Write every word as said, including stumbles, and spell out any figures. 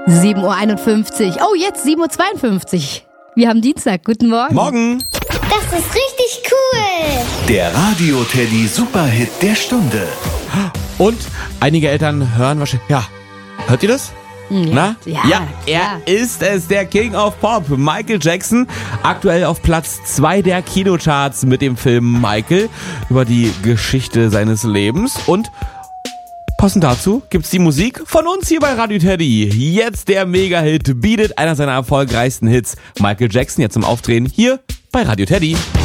sieben Uhr einundfünfzig. Oh, jetzt sieben Uhr zweiundfünfzig. Wir haben Dienstag. Guten Morgen. Morgen. Das ist richtig cool. Der Radio-Teddy Superhit der Stunde. Und einige Eltern hören wahrscheinlich... Ja, hört ihr das? Ja, Na? ja, ja, er klar. ist es, der King of Pop, Michael Jackson. Aktuell auf Platz zwei der Kinocharts mit dem Film Michael über die Geschichte seines Lebens. Und passend dazu gibt's die Musik von uns hier bei Radio Teddy. Jetzt der Mega-Hit Beat It, einer seiner erfolgreichsten Hits. Michael Jackson jetzt zum Aufdrehen hier bei Radio Teddy.